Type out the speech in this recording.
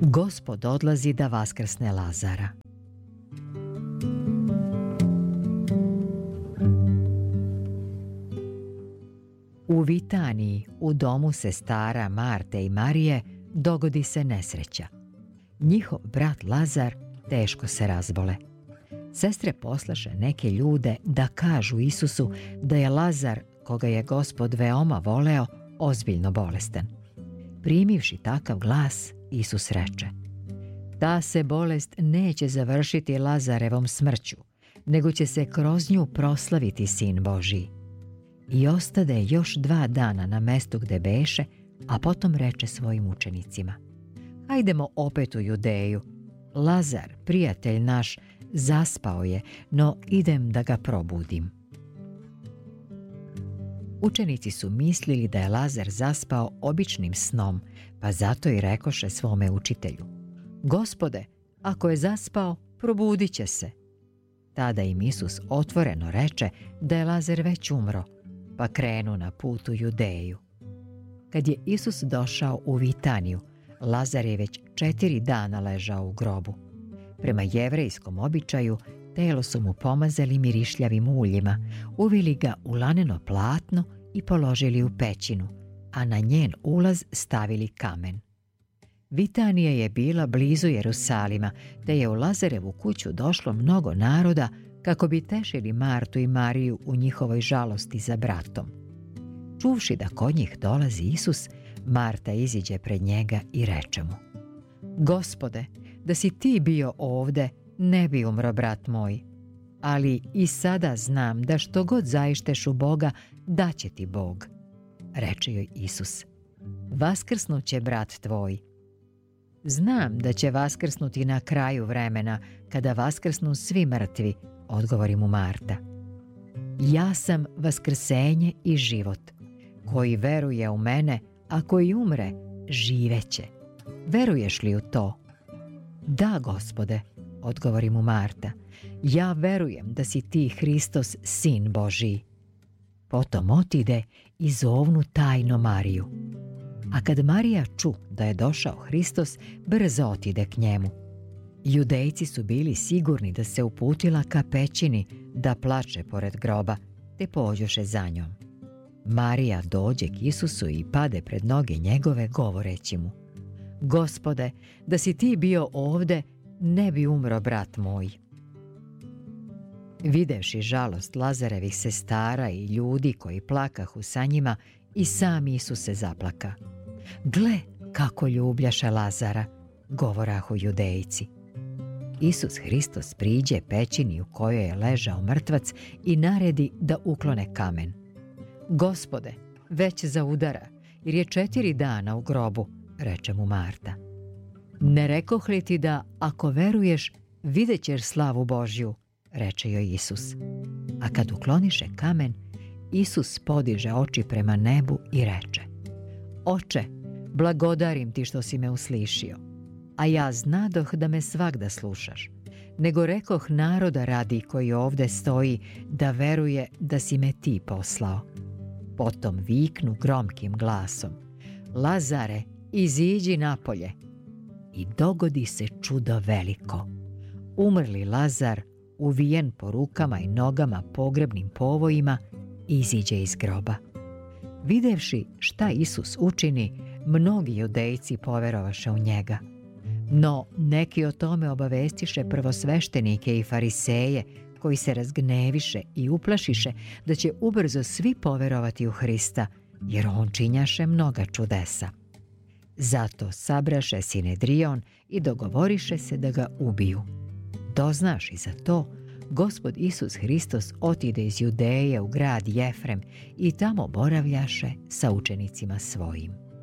Gospod odlazi da vaskrsne Lazara. U Vitaniji, u domu sestara Marte i Marije, dogodi se nesreća. Njihov brat Lazar teško se razbole. Sestre poslaše neke ljude da kažu Isusu da je Lazar, koga je Gospod veoma voleo, ozbiljno bolestan. Primivši takav glas, Isus reče: ta se bolest neće završiti Lazarevom smrću, nego će se kroz nju proslaviti Sin Božiji. I ostade još 2 dana na mestu gde beše, a potom reče svojim učenicima: hajdemo opet u Judeju. Lazar, prijatelj naš, zaspao je, no idem da ga probudim. Učenici su mislili da je Lazar zaspao običnim snom, pa zato i rekoše svome učitelju: Gospode, ako je zaspao, probudit će se. Tada im Isus otvoreno reče da je Lazar već umro, pa krenu na put u Judeju. Kad je Isus došao u Vitaniju, Lazar je već 4 dana ležao u grobu. Prema jevrejskom običaju, telo su mu pomazali mirišljavim uljima, uvili ga u laneno platno i položili u pećinu, a na njen ulaz stavili kamen. Vitanija je bila blizu Jerusalima, te je u Lazarevu kuću došlo mnogo naroda kako bi tešili Martu i Mariju u njihovoj žalosti za bratom. Čuvši da kod njih dolazi Isus, Marta iziđe pred njega i reče mu: Gospode, da si ti bio ovde, ne bi umro brat moj. Ali i sada znam da što god zaišteš u Boga, daće ti Bog. Reče joj Isus: vaskrsnuće brat tvoj. Znam da će vaskrsnuti na kraju vremena, kada vaskrsnu svi mrtvi, odgovori mu Marta. Ja sam vaskrsenje i život. Koji veruje u mene, a koji umre, živeće. Veruješ li u to? Da, Gospode, odgovori mu Marta. Ja verujem da si ti Hristos, Sin Božiji. Potom otide i zovnu tajno Mariju. A kad Marija ču da je došao Hristos, brzo otide k njemu. Judejci su bili sigurni da se uputila ka pećini da plače pored groba, te pođoše za njom. Marija dođe k Isusu i pade pred noge njegove, govoreći mu: Gospode, da si ti bio ovde, ne bi umro brat moj. Videvši žalost Lazarevih sestara i ljudi koji plakahu sa njima, i sam Isus se zaplaka. Gle, kako ljubljaše Lazara, govorahu Judejci. Isus Hristos priđe pećini u kojoj je ležao mrtvac i naredi da uklone kamen. Gospode, već zaudara, jer je 4 dana u grobu, reče mu Marta. Ne rekoh li ti da, ako veruješ, vidjet ćeš slavu Božju, reče joj Isus. A kad ukloniše kamen, Isus podiže oči prema nebu i reče: Oče, blagodarim ti što si me uslišio, a ja znadoh da me svagda slušaš, nego rekoh naroda radi koji ovde stoji da veruje da si me ti poslao. Potom viknu gromkim glasom: Lazare, iziđi napolje. I dogodi se čudo veliko. Umrli Lazar, uvijen po rukama i nogama pogrebnim povojima, iziđe iz groba. Videvši šta Isus učini, mnogi Judejci poverovaše u njega. No neki o tome obavestiše prvosveštenike i fariseje, koji se razgneviše i uplašiše da će ubrzo svi poverovati u Hrista, jer on činjaše mnoga čudesa. Zato sabraše Sinedrion i dogovoriše se da ga ubiju. Doznaš i za to, Gospod Isus Hristos otide iz Judeje u grad Jefrem i tamo boravljaše sa učenicima svojim.